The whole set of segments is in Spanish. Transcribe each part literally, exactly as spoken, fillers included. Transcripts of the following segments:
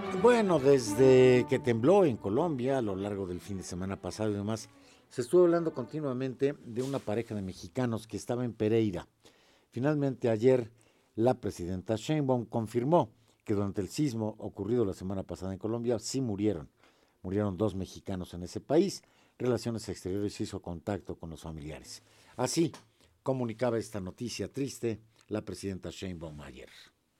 Bueno, desde que tembló en Colombia a lo largo del fin de semana pasado y demás, se estuvo hablando continuamente de una pareja de mexicanos que estaba en Pereira. Finalmente ayer la presidenta Sheinbaum confirmó que durante el sismo ocurrido la semana pasada en Colombia sí murieron. Murieron dos mexicanos en ese país. Relaciones Exteriores hizo contacto con los familiares. Así comunicaba esta noticia triste la presidenta Sheinbaum ayer.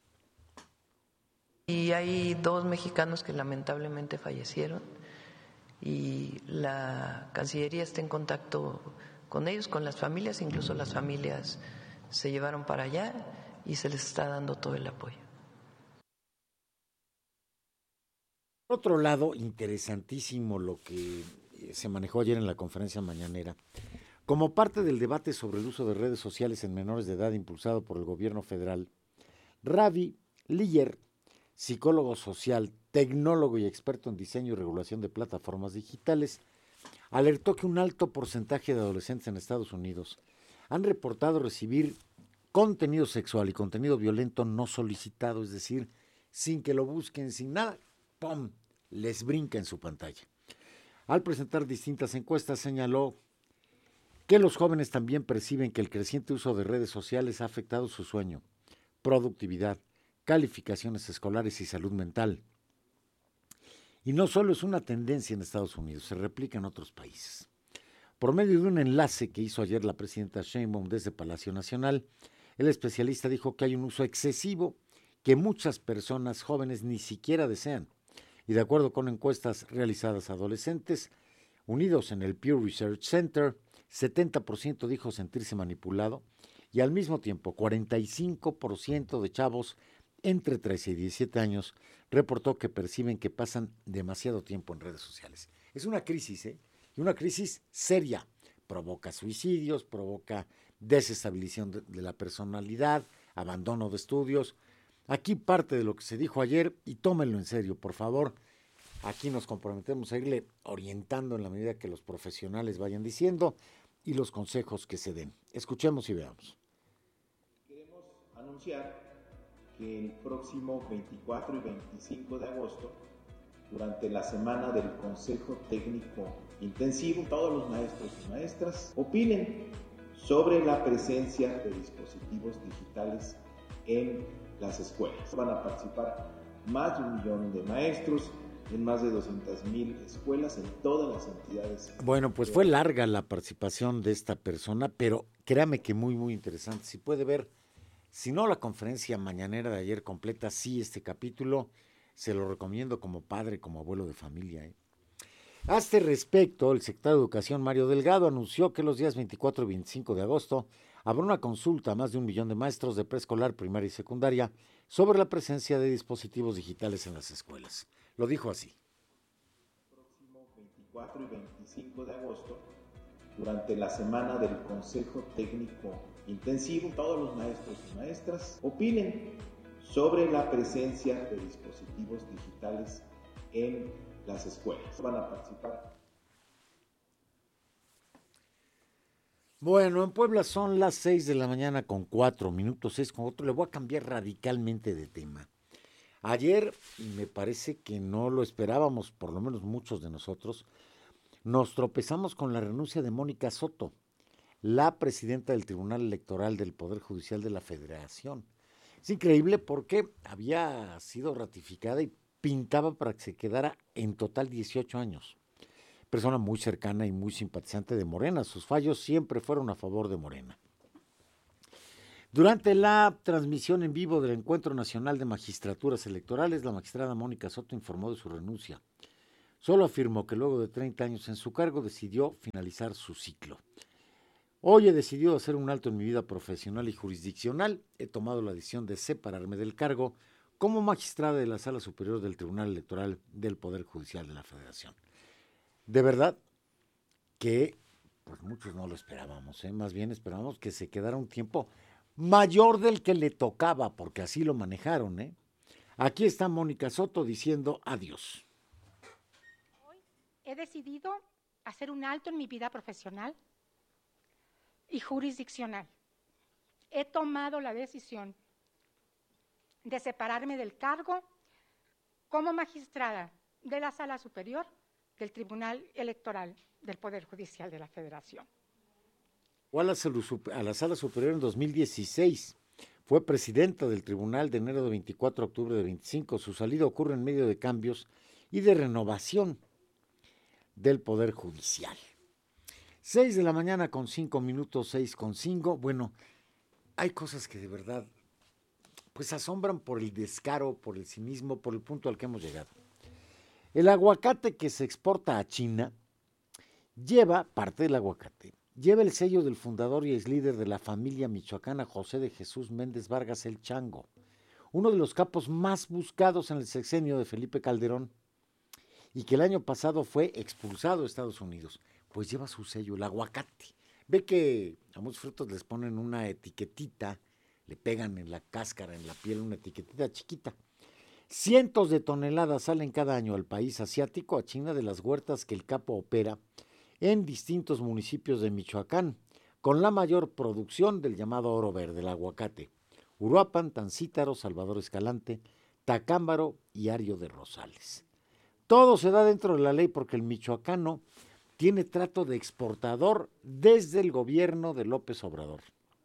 Y hay dos mexicanos que lamentablemente fallecieron y la Cancillería está en contacto con ellos, con las familias, incluso las familias se llevaron para allá y se les está dando todo el apoyo. Por otro lado, interesantísimo lo que eh, se manejó ayer en la conferencia mañanera. Como parte del debate sobre el uso de redes sociales en menores de edad impulsado por el gobierno federal, Ravi Lier, psicólogo social, tecnólogo y experto en diseño y regulación de plataformas digitales, alertó que un alto porcentaje de adolescentes en Estados Unidos han reportado recibir contenido sexual y contenido violento no solicitado, es decir, sin que lo busquen, sin nada, ¡pum!, les brinca en su pantalla. Al presentar distintas encuestas señaló que los jóvenes también perciben que el creciente uso de redes sociales ha afectado su sueño, productividad, calificaciones escolares y salud mental. Y no solo es una tendencia en Estados Unidos, se replica en otros países. Por medio de un enlace que hizo ayer la presidenta Sheinbaum desde Palacio Nacional, el especialista dijo que hay un uso excesivo que muchas personas jóvenes ni siquiera desean. Y de acuerdo con encuestas realizadas a adolescentes, unidos en el Pew Research Center, setenta por ciento dijo sentirse manipulado y al mismo tiempo cuarenta y cinco por ciento de chavos entre trece y diecisiete años reportó que perciben que pasan demasiado tiempo en redes sociales. Es una crisis, ¿eh? Y una crisis seria. Provoca suicidios, provoca desestabilización de, de la personalidad, abandono de estudios. Aquí parte de lo que se dijo ayer y tómenlo en serio, por favor. Aquí nos comprometemos a irle orientando en la medida que los profesionales vayan diciendo y los consejos que se den. Escuchemos y veamos. Queremos anunciar que el próximo veinticuatro y veinticinco de agosto, durante la semana del Consejo Técnico Intensivo, todos los maestros y maestras opinen sobre la presencia de dispositivos digitales en las escuelas. Van a participar más de un millón de maestros en más de doscientas mil escuelas en todas las entidades. Bueno, pues fue larga la participación de esta persona, pero créame que muy, muy interesante. Si puede ver, si no la conferencia mañanera de ayer completa, sí este capítulo, se lo recomiendo como padre, como abuelo de familia. ¿eh? A este respecto, el secretario de Educación, Mario Delgado, anunció que los días veinticuatro y veinticinco de agosto habrá una consulta a más de un millón de maestros de preescolar, primaria y secundaria sobre la presencia de dispositivos digitales en las escuelas. Lo dijo así. Próximo veinticuatro y veinticinco de agosto, durante la semana del Consejo Técnico Intensivo, todos los maestros y maestras opinen sobre la presencia de dispositivos digitales en las escuelas. Van a participar. Bueno, en Puebla son las seis de la mañana con cuatro minutos, seis con otro. Le voy a cambiar radicalmente de tema. Ayer, y me parece que no lo esperábamos, por lo menos muchos de nosotros, nos tropezamos con la renuncia de Mónica Soto, la presidenta del Tribunal Electoral del Poder Judicial de la Federación. Es increíble porque había sido ratificada y pintaba para que se quedara en total dieciocho años. Persona muy cercana y muy simpatizante de Morena. Sus fallos siempre fueron a favor de Morena. Durante la transmisión en vivo del Encuentro Nacional de Magistraturas Electorales, la magistrada Mónica Soto informó de su renuncia. Solo afirmó que luego de treinta años en su cargo decidió finalizar su ciclo. Hoy he decidido hacer un alto en mi vida profesional y jurisdiccional. He tomado la decisión de separarme del cargo como magistrada de la Sala Superior del Tribunal Electoral del Poder Judicial de la Federación. De verdad que pues muchos no lo esperábamos, ¿eh? Más bien esperábamos que se quedara un tiempo mayor del que le tocaba, porque así lo manejaron. ¿eh? Aquí está Mónica Soto diciendo adiós. Hoy he decidido hacer un alto en mi vida profesional y jurisdiccional. He tomado la decisión de separarme del cargo como magistrada de la Sala Superior del Tribunal Electoral del Poder Judicial de la Federación. Fue a la, a la Sala Superior en dos mil dieciséis. Fue presidenta del tribunal de enero de veinticuatro a octubre de veinticinco. Su salida ocurre en medio de cambios y de renovación del Poder Judicial. Seis de la mañana con cinco minutos, seis con cinco. Bueno, hay cosas que de verdad pues asombran por el descaro, por el cinismo, por el punto al que hemos llegado. El aguacate que se exporta a China lleva, parte del aguacate, lleva el sello del fundador y ex líder de la familia michoacana José de Jesús Méndez Vargas el Chango, uno de los capos más buscados en el sexenio de Felipe Calderón y que el año pasado fue expulsado de Estados Unidos, pues lleva su sello, el aguacate. Ve que a muchos frutos les ponen una etiquetita, le pegan en la cáscara, en la piel, una etiquetita chiquita. Cientos de toneladas salen cada año al país asiático, a China, de las huertas que el capo opera en distintos municipios de Michoacán, con la mayor producción del llamado oro verde, el aguacate. Uruapan, Tancítaro, Salvador Escalante, Tacámbaro y Ario de Rosales. Todo se da dentro de la ley porque el michoacano tiene trato de exportador desde el gobierno de López Obrador.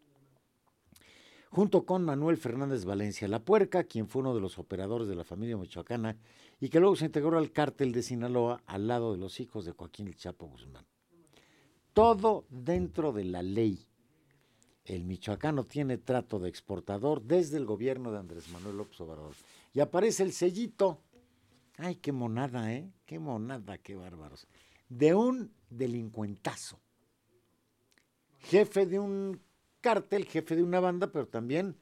Junto con Manuel Fernández Valencia La Puerca, quien fue uno de los operadores de la familia michoacana y que luego se integró al cártel de Sinaloa al lado de los hijos de Joaquín El Chapo Guzmán. Todo dentro de la ley. El michoacano tiene trato de exportador desde el gobierno de Andrés Manuel López Obrador. Y aparece el sellito. Ay, qué monada, ¿eh? Qué monada, qué bárbaros. De un delincuentazo. Jefe de un cártel, jefe de una banda, pero también,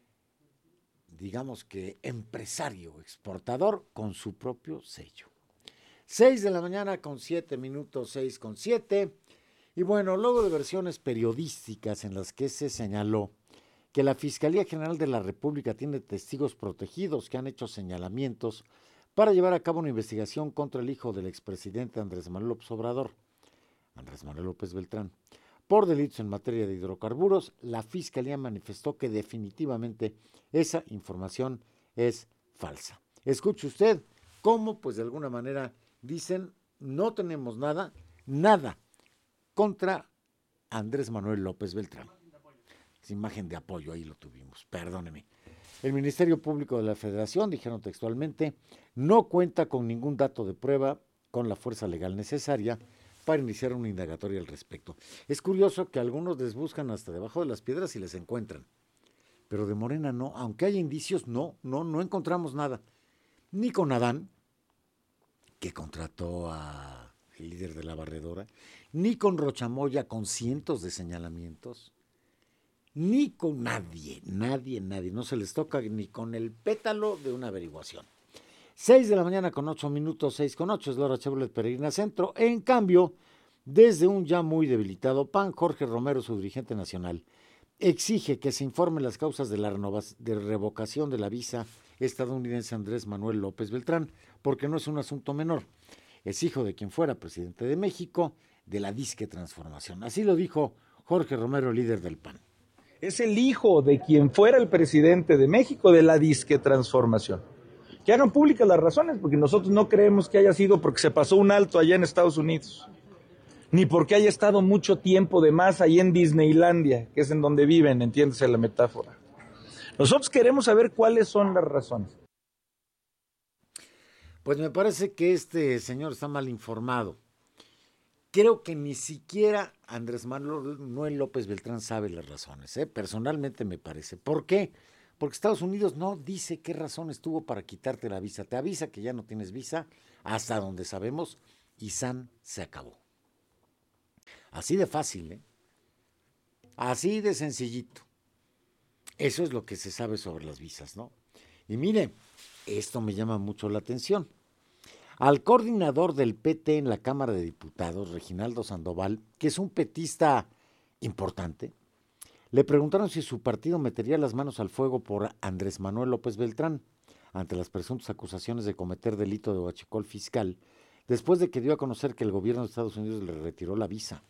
digamos que empresario, exportador, con su propio sello. Seis de la mañana con siete minutos, seis con siete. Y bueno, luego de versiones periodísticas en las que se señaló que la Fiscalía General de la República tiene testigos protegidos que han hecho señalamientos para llevar a cabo una investigación contra el hijo del expresidente Andrés Manuel López Obrador, Andrés Manuel López Beltrán, por delitos en materia de hidrocarburos, la Fiscalía manifestó que definitivamente esa información es falsa. Escuche usted cómo, pues de alguna manera, dicen, no tenemos nada, nada contra Andrés Manuel López Beltrán. Es imagen de apoyo, ahí lo tuvimos, perdóneme. El Ministerio Público de la Federación, dijeron textualmente, no cuenta con ningún dato de prueba con la fuerza legal necesaria para iniciar una indagatoria al respecto. Es curioso que algunos les buscan hasta debajo de las piedras y les encuentran, pero de Morena no, aunque hay indicios, no, no, no encontramos nada. Ni con Adán, que contrató al líder de la barredora, ni con Rochamoya, con cientos de señalamientos, ni con nadie, nadie, nadie, no se les toca ni con el pétalo de una averiguación. Seis de la mañana con ocho minutos, seis con ocho, es la hora Chevrolet Peregrina Centro. En cambio, desde un ya muy debilitado P A N, Jorge Romero, su dirigente nacional, exige que se informen las causas de la renovaz- de revocación de la visa estadounidense Andrés Manuel López Beltrán, porque no es un asunto menor. Es hijo de quien fuera presidente de México, de la disque transformación. Así lo dijo Jorge Romero, líder del P A N. Es el hijo de quien fuera el presidente de México, de la disque transformación. Que hagan públicas las razones, porque nosotros no creemos que haya sido porque se pasó un alto allá en Estados Unidos, ni porque haya estado mucho tiempo de más ahí en Disneylandia, que es en donde viven, entiéndese la metáfora. Nosotros queremos saber cuáles son las razones. Pues me parece que este señor está mal informado. Creo que ni siquiera Andrés Manuel López Beltrán sabe las razones, ¿eh? Personalmente me parece. ¿Por qué? Porque Estados Unidos no dice qué razones tuvo para quitarte la visa. Te avisa que ya no tienes visa, hasta donde sabemos, y san se acabó. Así de fácil, ¿eh? Así de sencillito. Eso es lo que se sabe sobre las visas, ¿no? Y mire, esto me llama mucho la atención. Al coordinador del P T en la Cámara de Diputados, Reginaldo Sandoval, que es un petista importante, le preguntaron si su partido metería las manos al fuego por Andrés Manuel López Beltrán ante las presuntas acusaciones de cometer delito de huachicol fiscal, después de que dio a conocer que el gobierno de Estados Unidos le retiró la visa.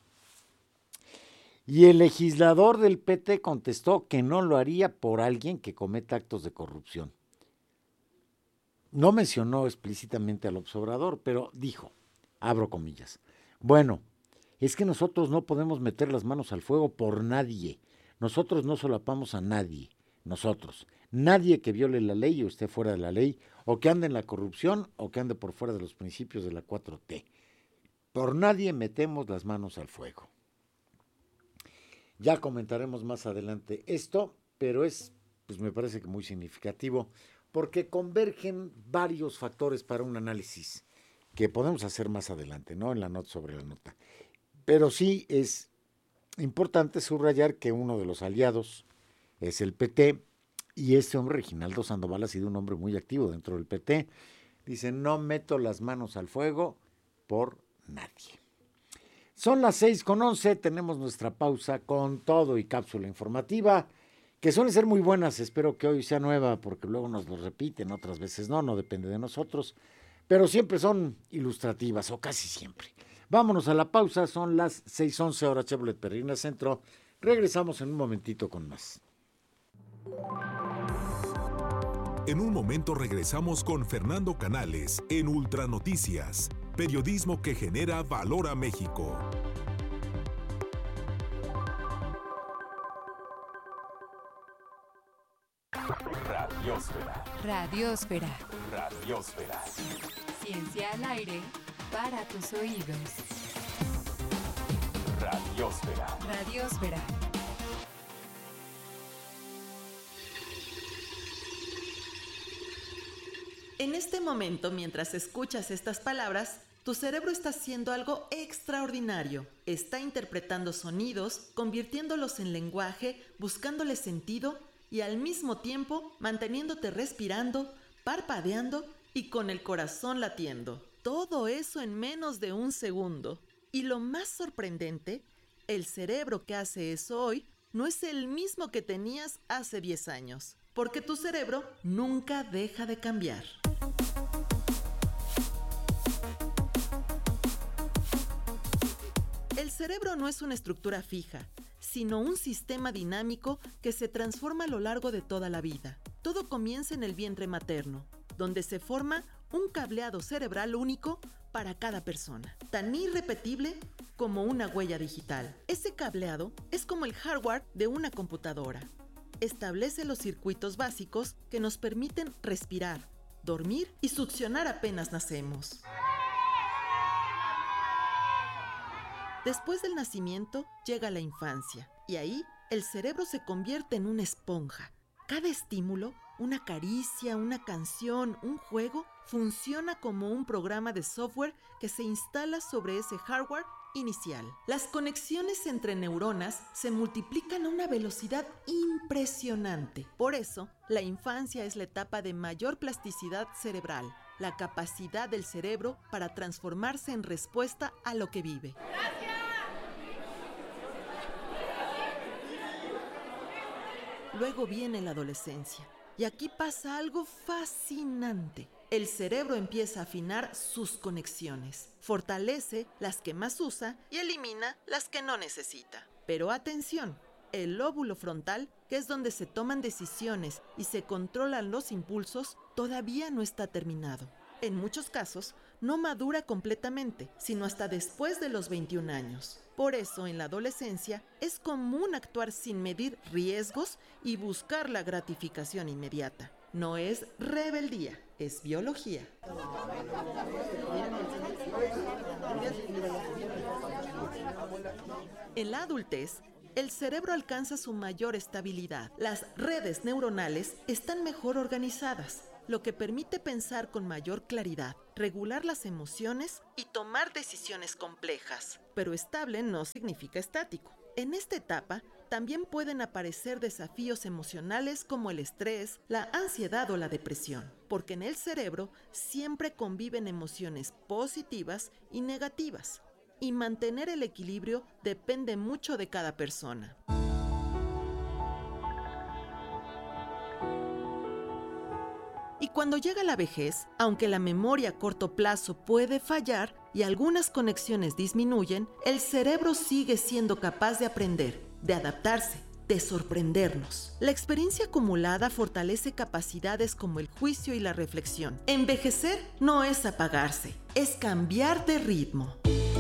Y el legislador del P T contestó que no lo haría por alguien que cometa actos de corrupción. no mencionó explícitamente al observador, pero dijo, abro comillas, bueno, es que nosotros no podemos meter las manos al fuego por nadie. Nosotros no solapamos a nadie, nosotros. Nadie que viole la ley o esté fuera de la ley, o que ande en la corrupción, o que ande por fuera de los principios de la cuatro T. Por nadie metemos las manos al fuego. Ya comentaremos más adelante esto, pero es, pues me parece que muy significativo, porque convergen varios factores para un análisis que podemos hacer más adelante, ¿no? En la nota sobre la nota. Pero sí es importante subrayar que uno de los aliados es el P T, y este hombre, Reginaldo Sandoval, ha sido un hombre muy activo dentro del P T. Dice, no meto las manos al fuego por nadie. Son las seis con once, tenemos nuestra pausa con todo y cápsula informativa, que suelen ser muy buenas. Espero que hoy sea nueva, porque luego nos lo repiten, otras veces no, no depende de nosotros, pero siempre son ilustrativas, o casi siempre. Vámonos a la pausa, son las seis once, hora Chevrolet Perrina Centro. Regresamos en un momentito con más. En un momento regresamos con Fernando Canales en Ultranoticias, periodismo que genera valor a México. Radiosfera. Radiosfera. Radiosfera. Ciencia al aire para tus oídos. Radiosfera. Radiosfera. En este momento, mientras escuchas estas palabras, tu cerebro está haciendo algo extraordinario. Está interpretando sonidos, convirtiéndolos en lenguaje, buscándole sentido y al mismo tiempo manteniéndote respirando, parpadeando y con el corazón latiendo. Todo eso en menos de un segundo. Y lo más sorprendente, el cerebro que hace eso hoy no es el mismo que tenías hace diez años, porque tu cerebro nunca deja de cambiar. El cerebro no es una estructura fija, sino un sistema dinámico que se transforma a lo largo de toda la vida. Todo comienza en el vientre materno, donde se forma un cableado cerebral único para cada persona, tan irrepetible como una huella digital. Ese cableado es como el hardware de una computadora. Establece los circuitos básicos que nos permiten respirar, dormir y succionar apenas nacemos. Después del nacimiento llega la infancia y ahí el cerebro se convierte en una esponja. Cada estímulo, una caricia, una canción, un juego, funciona como un programa de software que se instala sobre ese hardware inicial. Las conexiones entre neuronas se multiplican a una velocidad impresionante. Por eso, la infancia es la etapa de mayor plasticidad cerebral, la capacidad del cerebro para transformarse en respuesta a lo que vive. ¡Gracias! Luego viene la adolescencia, y aquí pasa algo fascinante. El cerebro empieza a afinar sus conexiones, fortalece las que más usa y elimina las que no necesita. Pero atención, el lóbulo frontal, que es donde se toman decisiones y se controlan los impulsos, todavía no está terminado. En muchos casos, no madura completamente, sino hasta después de los veintiún años. Por eso, en la adolescencia, es común actuar sin medir riesgos y buscar la gratificación inmediata. No es rebeldía, es biología. En la adultez, el cerebro alcanza su mayor estabilidad. Las redes neuronales están mejor organizadas, lo que permite pensar con mayor claridad, regular las emociones y tomar decisiones complejas. Pero estable no significa estático. En esta etapa también pueden aparecer desafíos emocionales como el estrés, la ansiedad o la depresión, porque en el cerebro siempre conviven emociones positivas y negativas, y mantener el equilibrio depende mucho de cada persona. Y cuando llega la vejez, aunque la memoria a corto plazo puede fallar y algunas conexiones disminuyen, el cerebro sigue siendo capaz de aprender, de adaptarse, de sorprendernos. La experiencia acumulada fortalece capacidades como el juicio y la reflexión. Envejecer no es apagarse, es cambiar de ritmo.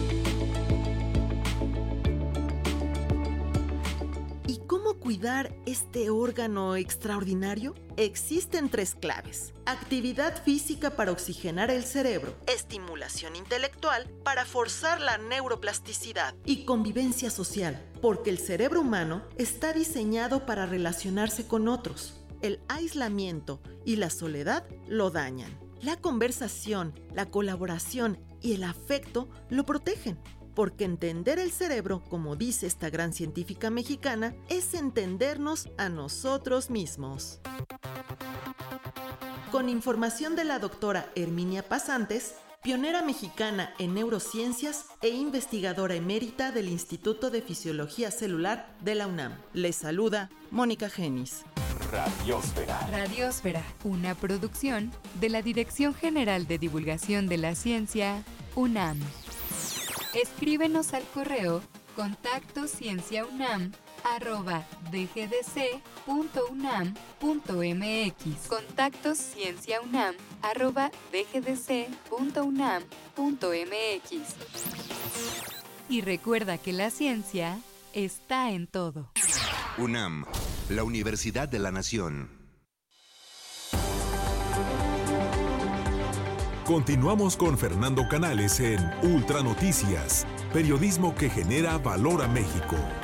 ¿Y cómo cuidar este órgano extraordinario? Existen tres claves: actividad física para oxigenar el cerebro, estimulación intelectual para forzar la neuroplasticidad y convivencia social, porque el cerebro humano está diseñado para relacionarse con otros. El aislamiento y la soledad lo dañan. La conversación, la colaboración y el afecto lo protegen. Porque entender el cerebro, como dice esta gran científica mexicana, es entendernos a nosotros mismos. Con información de la doctora Herminia Pasantes, pionera mexicana en neurociencias e investigadora emérita del Instituto de Fisiología Celular de la UNAM. Les saluda Mónica Genis. Radiósfera. Radiósfera, una producción de la Dirección General de Divulgación de la Ciencia, UNAM. Escríbenos al correo contacto ciencia unam arroba dgdc punto unam punto mx. Contacto ciencia unam arroba dgdc punto unam punto mx. Y recuerda que la ciencia está en todo. UNAM, la Universidad de la Nación. Continuamos con Fernando Canales en Ultra Noticias, periodismo que genera valor a México.